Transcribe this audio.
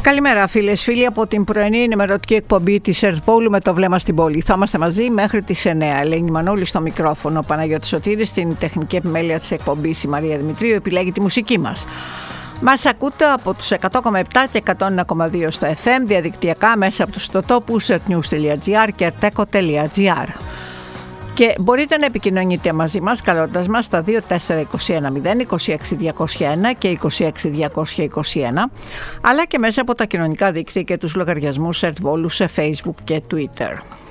Καλημέρα φίλες, φίλοι από την πρωινή ενημερωτική εκπομπή της ΕΡΤ Βόλου με το βλέμμα στην πόλη. Θα είμαστε μαζί μέχρι τις 9. Ελένη Μανώλη στο μικρόφωνο, Παναγιώτης Σωτήρης στην τεχνική επιμέλεια της εκπομπής, η Μαρία Δημητρίου επιλέγει τη μουσική μας. Μας ακούτε από τους 100,7 και 101,2 στο FM, διαδικτυακά μέσα από τους ιστοτόπους ertnews.gr και erteco.gr. Και μπορείτε να επικοινωνείτε μαζί μας καλώντας μας στα 2421 26201 και 26221, αλλά και μέσα από τα κοινωνικά δίκτυα και τους λογαριασμούς ΕΡΤ Βόλου σε Facebook και Twitter.